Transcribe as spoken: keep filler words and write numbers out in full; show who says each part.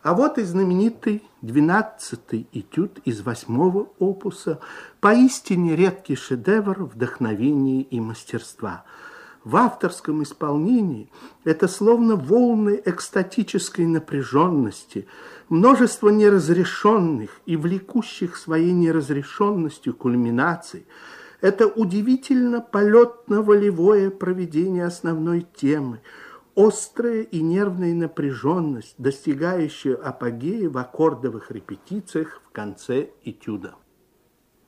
Speaker 1: А вот и знаменитый двенадцатый этюд из восьмого опуса, поистине редкий шедевр вдохновения и мастерства. В авторском исполнении это словно волны экстатической напряженности, множество неразрешенных и влекущих своей неразрешенностью кульминаций. Это удивительно полетно-волевое проведение основной темы, острая и нервная напряженность, достигающая апогея в аккордовых репетициях в конце этюда.